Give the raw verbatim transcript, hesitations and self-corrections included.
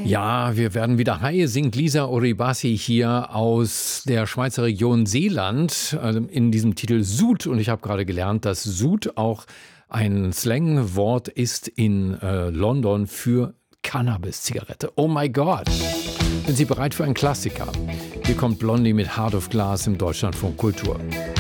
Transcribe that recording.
Ja, wir werden wieder high, singt Lisa Oribasi hier aus der Schweizer Region Seeland äh, in diesem Titel Sud. Und ich habe gerade gelernt, dass Sud auch ein Slangwort ist in äh, London für Cannabis-Zigarette. Oh my God! Sind Sie bereit für einen Klassiker? Hier kommt Blondie mit Heart of Glass im Deutschlandfunk Kultur.